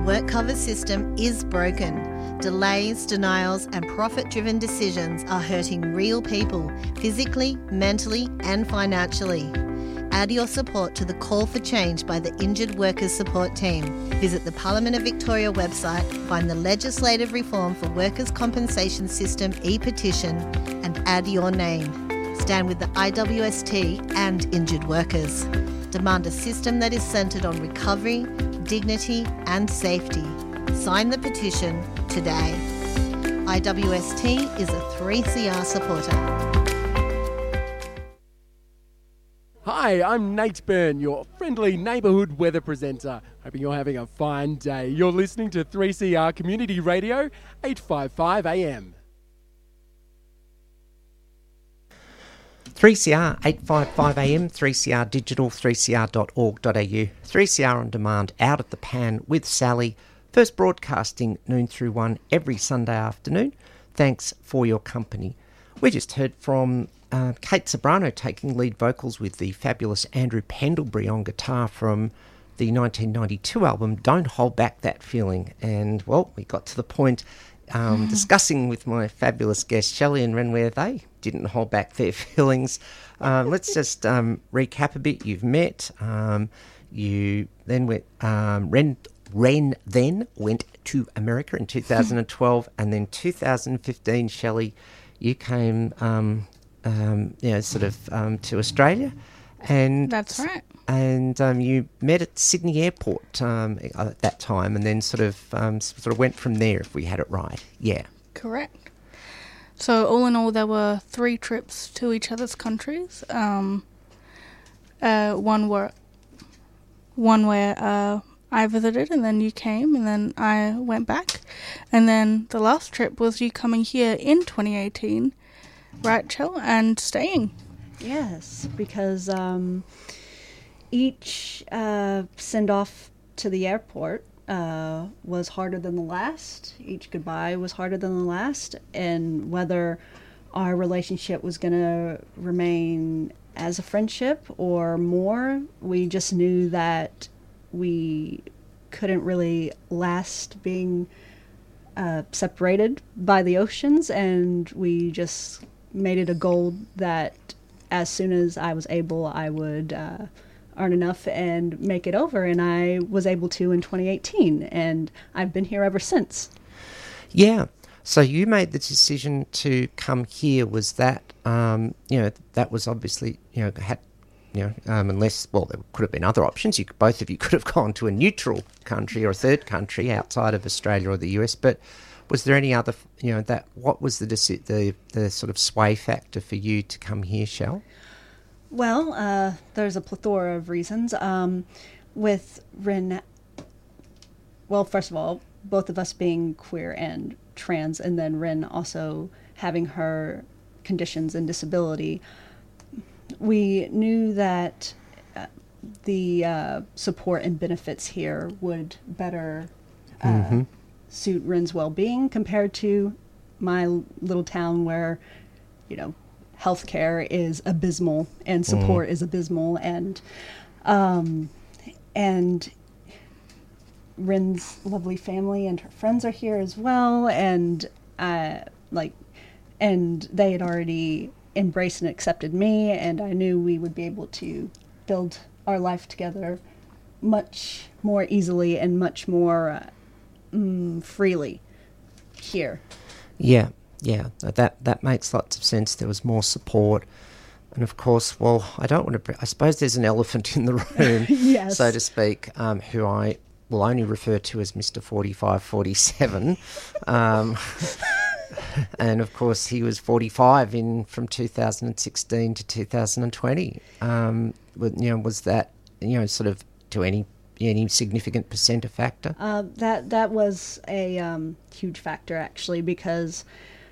WorkCover system is broken. Delays, denials, and profit-driven decisions are hurting real people, physically, mentally, and financially. Add your support to the call for change by the Injured Workers Support Team. Visit the Parliament of Victoria website, find the Legislative Reform for Workers' Compensation System e-petition, and add your name. Stand with the IWST and injured workers. Demand a system that is centred on recovery, dignity, and safety. Sign the petition today. IWST is a 3CR supporter. Hi, I'm Nate Byrne, your friendly neighbourhood weather presenter. Hoping you're having a fine day. You're listening to 3CR Community Radio, 855 AM. 3CR 855 AM, 3CR Digital, 3cr.org.au, 3CR On Demand, Out at the Pan with Sally. First broadcasting noon through 1 every Sunday afternoon. Thanks for your company. We just heard from Kate Ceberano taking lead vocals with the fabulous Andrew Pendlebury on guitar from the 1992 album Don't Hold Back That Feeling. And, well, we got to the point discussing with my fabulous guests, Shelley and Ren, where they didn't hold back their feelings. Let's just recap a bit. You've met. You then went. Ren then went to America in 2012, and then 2015, Shelley, you came, to Australia, and that's right. And you met at Sydney Airport at that time, and then sort of went from there, if we had it right. Yeah, correct. So all in all, there were 3 trips to each other's countries. One where I visited, and then you came, and then I went back, and then the last trip was you coming here in 2018, right, Chell, and staying. Yes, because each send-off to the airport was harder than the last. Each goodbye was harder than the last, and whether our relationship was going to remain as a friendship or more, we just knew that we couldn't really last being separated by the oceans, and we just made it a goal that as soon as I was able, I would earn enough and make it over, and I was able to in 2018, and I've been here ever since. Yeah. So you made the decision to come here. Was that, that was obviously, unless, well, there could have been other options. Both of you could have gone to a neutral country or a third country outside of Australia or the US, but was there any other, what was the sort of sway factor for you to come here, Shell? Well, there's a plethora of reasons. With Ren, well, first of all, both of us being queer and trans, and then Ren also having her conditions and disability, we knew that the support and benefits here would better suit Ren's well-being compared to my little town where, healthcare is abysmal and support is abysmal, and Ren's lovely family and her friends are here as well, and and they had already embraced and accepted me, and I knew we would be able to build our life together much more easily and much more freely here. Yeah, that makes lots of sense. There was more support, and of course, well, I suppose there's an elephant in the room, yes, so to speak, who I will only refer to as Mr. 4547. And of course, he was 45 from 2016 to 2020. Was that sort of to any significant percent a factor? That was a huge factor, actually, because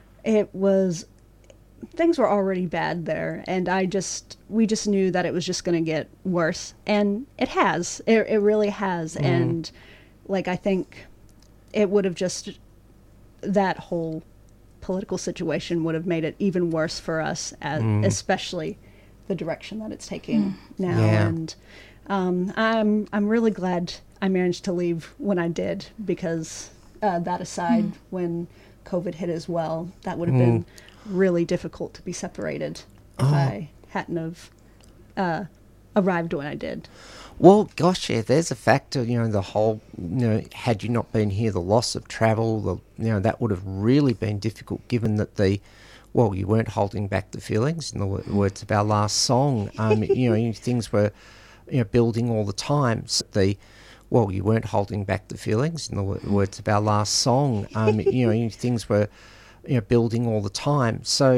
things were already bad there, and we just knew that it was just going to get worse, and it has. It really has, and I think it would have just, that whole political situation would have made it even worse for us, especially the direction that it's taking now. Yeah. And I'm really glad I managed to leave when I did, because that aside, when COVID hit as well, that would have been really difficult to be separated if I hadn't have arrived when I did. Well, gosh, yeah, there's a factor, the whole, had you not been here, the loss of travel, that would have really been difficult, given that you weren't holding back the feelings, in the words of our last song. Things were, building all the time. So you weren't holding back the feelings, in the words of our last song. Things were, building all the time. So